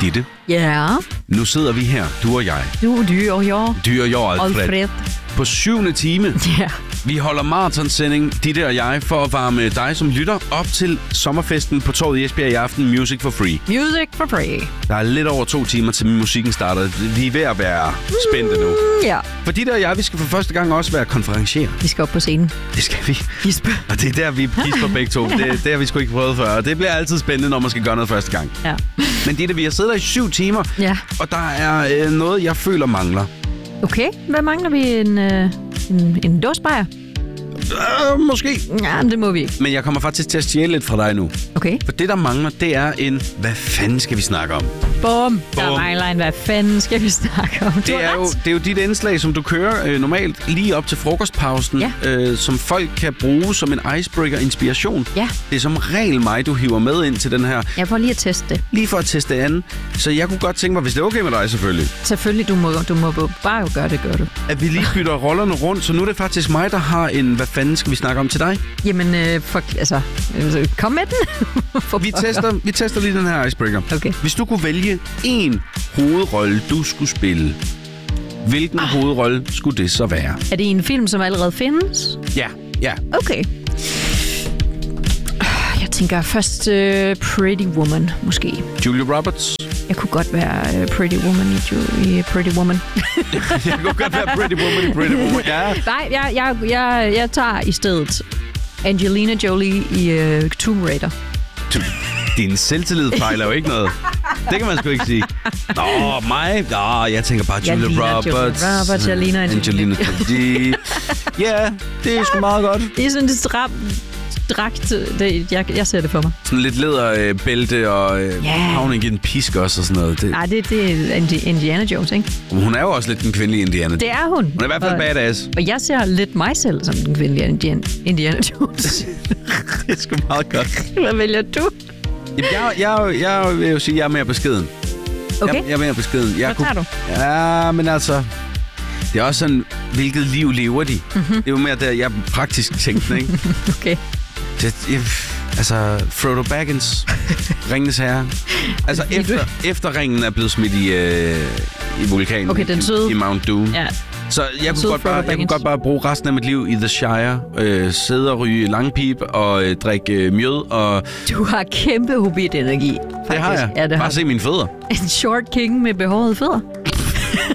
Ditte, Ja. nu sidder vi her, du og jeg. Du og jeg. Du og jeg, Alfred. Alfred. På 7. time. Ja. Vi holder maratonsending, Ditte og jeg, for at varme dig som lytter op til sommerfesten på Torvet i Esbjerg i aften. Music for free. Music for free. Der er lidt over 2 timer til musikken starter. Vi er ved at være spændte nu. Ja. For Ditte og jeg, vi skal for første gang også være konferencier. Vi skal op på scenen. Det skal vi. Gispe. Og det er der, vi gisper begge to. Det har vi sgu ikke prøvet før. Og det bliver altid spændende, når man skal gøre noget første gang. Ja. Men Ditte, vi har siddet der i 7 timer. Ja. Og der er noget, jeg føler mangler. Okay. Hvad mangler vi? En dåsebajer? Måske. Ja, men det må vi ikke. Men jeg kommer faktisk til at stjæle lidt fra dig nu. Okay. For det, der mangler, det er hvad fanden skal vi snakke om? Bum. Der mangler en. Hvad fanden skal vi snakke om? Det er jo dit indslag, som du kører normalt lige op til frokostpausen, som folk kan bruge som en icebreaker-inspiration. Ja. Det er som regel mig, du hiver med ind til den her. Jeg får lige at teste det. Lige for at teste an. Så jeg kunne godt tænke mig, hvis det er okay med dig selvfølgelig. Selvfølgelig, du må bare jo gøre det, gør du. At vi lige bytter rollerne rundt, så nu er det faktisk mig, der har hvad fanden skal vi snakke om til dig? Jamen, kom med den. vi tester lige den her icebreaker. Okay. Hvis du kunne vælge en hovedrolle, du skulle spille, hvilken hovedrolle skulle det så være? Er det en film, som allerede findes? Ja. Okay. Jeg tænker først Pretty Woman, måske. Julia Roberts? Jeg kunne godt være Pretty Woman i Pretty Woman. Jeg kunne godt være Pretty Woman i Pretty Woman, ja. Nej, jeg tager i stedet Angelina Jolie i Tomb Raider. Din selvtillid fejler jo ikke noget. Det kan man sgu ikke sige. Nå, mig? Nå, jeg tænker bare Julia Roberts. Jeg ligner Angelina Jolie. Ja, det er sgu meget godt. Det er sådan lidt stramt dragt. Jeg ser det for mig. Sådan lidt læderbælte og havning i en pisk også og sådan noget. Nej, det er Indiana Jones, ikke? Hun er jo også lidt den kvindelige Indiana. Det er hun. Hun er i hvert fald badass. Og jeg ser lidt mig selv som den kvindelige Indiana Jones. Det er sgu meget godt. Hvad vælger du? Jeg vil jo sige, at jeg er mere beskeden. Okay. Jeg er mere beskeden. Hvad tager du? Ja, men altså... Det er også sådan, hvilket liv lever de? Mm-hmm. Det er jo mere der, jeg praktisk tænkte, ikke? Okay. Frodo Baggins, Ringenes Herre. Altså, efter ringen er blevet smidt i vulkanen. Okay, den søde. I Mount Doom. Ja. Så jeg kunne godt bare bruge resten af mit liv i The Shire. Sidde og ryge langpip og drikke mjød. Og Du har kæmpe hobbit-energi, faktisk. Det har jeg. Ja, bare se mine fødder. En short king med behårede fødder.